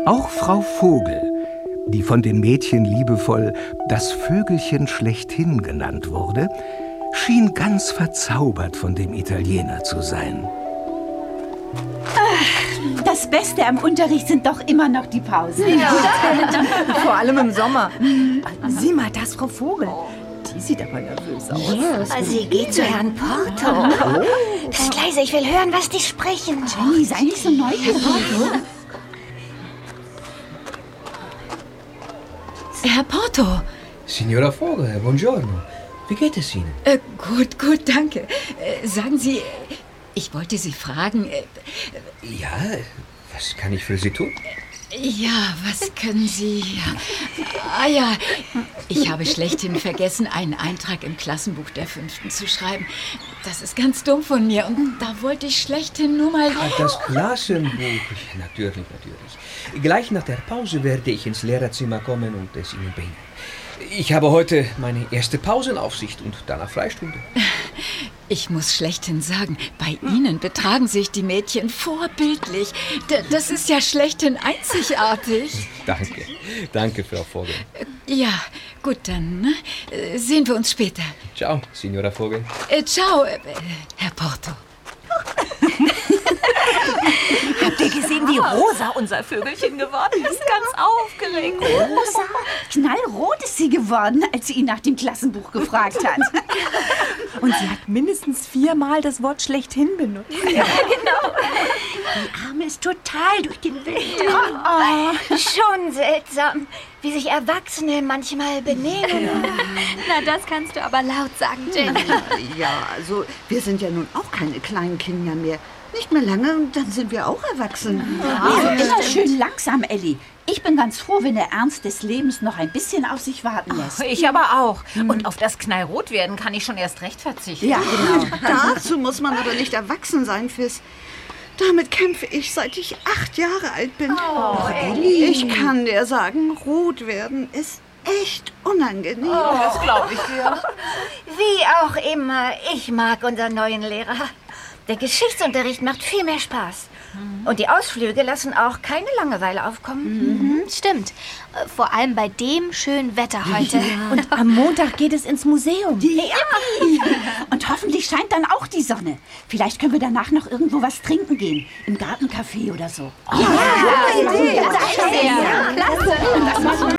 Auch Frau Vogel, die von den Mädchen liebevoll das Vögelchen schlechthin genannt wurde, schien ganz verzaubert von dem Italiener zu sein. Das Beste am Unterricht sind doch immer noch die Pausen. Ja. Vor allem im Sommer. Sieh mal, das Frau Vogel. Die sieht aber nervös aus. Yes. Sie geht zu Herrn Porto. Psst, leise, ich will hören, was die sprechen. Jenny, sei nicht so neugierig. Herr Porto. Signora Vogel, buongiorno. Wie geht es Ihnen? Gut, danke. Sagen Sie, ich wollte Sie fragen... Ja, was kann ich für Sie tun? Ja, was können Sie... ja, ich habe schlechthin vergessen, einen Eintrag im Klassenbuch der 5. zu schreiben. Das ist ganz dumm von mir und da wollte ich schlechthin nur mal... Das Klassenbuch, natürlich. Gleich nach der Pause werde ich ins Lehrerzimmer kommen und es Ihnen bringen. Ich habe heute meine erste Pausenaufsicht und danach Freistunde. Ich muss schlechthin sagen, bei Ihnen betragen sich die Mädchen vorbildlich. Das ist ja schlechthin einzigartig. Danke, Frau Vogel. Ja, gut, dann sehen wir uns später. Ciao, Signora Vogel. Ciao, Herr Porto. Habt ihr gesehen, wie rosa unser Vögelchen geworden ist? Ganz aufgeregt. Rosa, knallrot ist sie geworden, als sie ihn nach dem Klassenbuch gefragt hat. Und sie hat mindestens 4-mal das Wort schlechthin benutzt. Ja, genau. Die Arme ist total durch den Wind. Schon seltsam, wie sich Erwachsene manchmal benehmen. Na, das kannst du aber laut sagen, Jenny. Ja, also wir sind ja nun auch keine kleinen Kinder mehr. Nicht mehr lange und dann sind wir auch erwachsen. Immer schön langsam, Elli. Ich bin ganz froh, wenn der Ernst des Lebens noch ein bisschen auf sich warten lässt. Ich aber auch. Und auf das Knallrot werden kann ich schon erst recht verzichten. Ja, genau. Dazu muss man aber nicht erwachsen sein, Fiss. Damit kämpfe ich, seit ich 8 Jahre alt bin. Elli. Ich kann dir sagen, rot werden ist echt unangenehm. Das glaube ich dir. Wie auch immer, ich mag unseren neuen Lehrer. Der Geschichtsunterricht macht viel mehr Spaß. Und die Ausflüge lassen auch keine Langeweile aufkommen. Stimmt. Vor allem bei dem schönen Wetter heute. Ja. Und am Montag geht es ins Museum. Ja. Und hoffentlich scheint dann auch die Sonne. Vielleicht können wir danach noch irgendwo was trinken gehen. Im Gartencafé oder so. Klasse. Das machen wir.